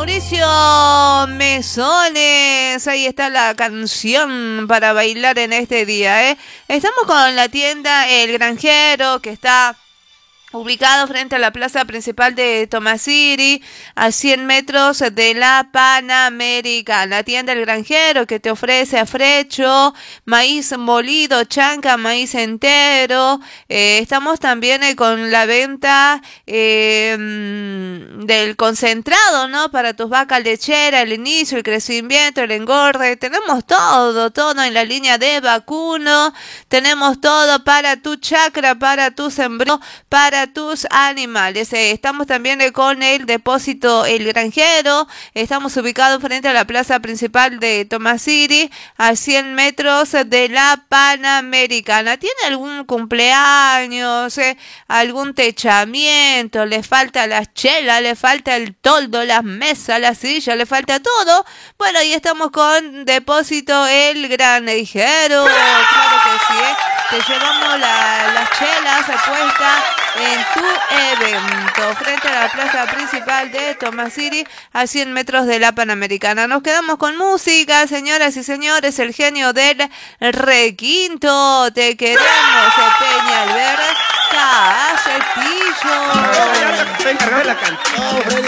Mauricio Mesones. Ahí está la canción para bailar en este día, ¿eh? Estamos con la tienda El Granjero, que está ubicado frente a la plaza principal de Tomasiri, a 100 metros de la Panamericana. Tienda El Granjero, que te ofrece afrecho, maíz molido, chanca, maíz entero. Estamos también con la venta del concentrado, ¿no? Para tus vacas lecheras, el inicio, el crecimiento, el engorde. Tenemos todo en la línea de vacuno. Tenemos todo para tu chacra, para tu sembrío, para tus animales. Estamos también con el depósito El Granjero. Estamos ubicados frente a la plaza principal de Tomasiri, a 100 metros de la Panamericana. ¿Tiene algún cumpleaños, algún techamiento? ¿Le falta la chela? ¿Le falta el toldo, las mesas, la silla? ¿Le falta todo? Bueno, ahí estamos con depósito El Granjero. Claro que sí, te llevamos las chelas puestas en tu evento, frente a la plaza principal de Tomasiri, a 100 metros de la Panamericana. Nos quedamos con música, señoras y señores, el genio del requinto. Te queremos, Peña Alberca, Cepillo. La cantó,